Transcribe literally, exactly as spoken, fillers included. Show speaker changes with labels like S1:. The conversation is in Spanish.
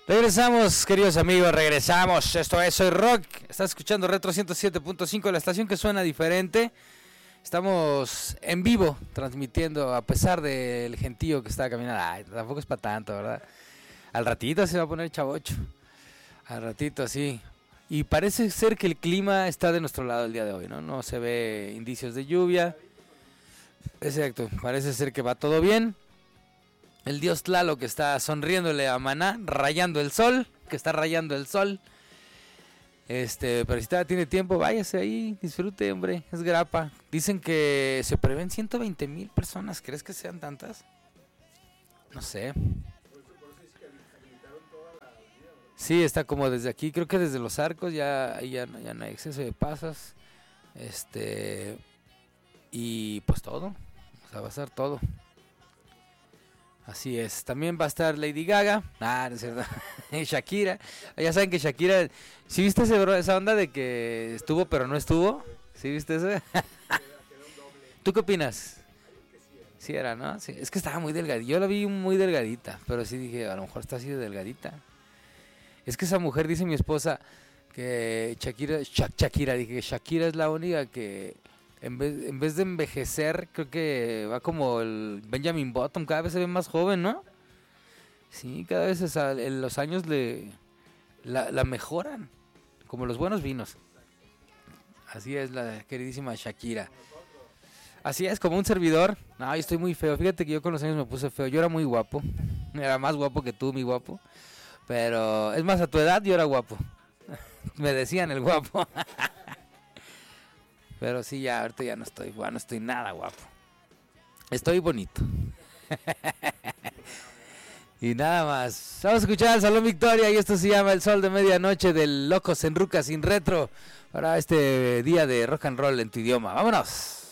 S1: Regresamos, queridos amigos, regresamos. Esto es Soy Rock. Estás escuchando Retro ciento siete punto cinco, la estación que suena diferente. Estamos en vivo transmitiendo a pesar del gentío que está caminando. Ay, tampoco es para tanto, ¿verdad? Al ratito se va a poner chavocho. Al ratito, sí. Y parece ser que el clima está de nuestro lado el día de hoy, ¿no? No se ve indicios de lluvia. Exacto, parece ser que va todo bien. El dios Tlaloc que está sonriéndole a Maná, rayando el sol, que está rayando el sol. Este, pero si todavía tiene tiempo, váyase ahí, disfrute, hombre, es grapa. Dicen que se prevén ciento veinte mil personas, ¿crees que sean tantas? No sé. Sí, está como desde aquí, creo que desde los arcos ya, ya, ya no hay exceso de pasas. Este, y pues todo, o sea, va a ser todo. Así es, también va a estar Lady Gaga, ah, no es cierto, Shakira, ya saben que Shakira, ¿sí viste ese, esa onda de que estuvo pero no estuvo? ¿Sí viste eso? ¿Tú qué opinas? Sí era, ¿no? Sí, es que estaba muy delgadita, yo la vi muy delgadita, pero sí dije, a lo mejor está así de delgadita. Es que esa mujer, dice mi esposa, que Shakira, Shak, Shakira, dije que Shakira es la única que... En vez, en vez de envejecer, creo que va como el Benjamin Button, cada vez se ve más joven, ¿no? Sí, cada vez es a, en los años le la, la mejoran, como los buenos vinos. Así es la queridísima Shakira. Así es, como un servidor. No, yo estoy muy feo, fíjate que yo con los años me puse feo. Yo era muy guapo, era más guapo que tú, mi guapo. Pero, es más, a tu edad yo era guapo. Me decían el guapo. Pero sí, ya, ahorita ya no estoy, bueno, no estoy nada guapo. Estoy bonito. Y nada más. Vamos a escuchar al Salón Victoria y esto se llama El Sol de Medianoche del Locos en Ruca sin Retro para este día de rock and roll en tu idioma. ¡Vámonos!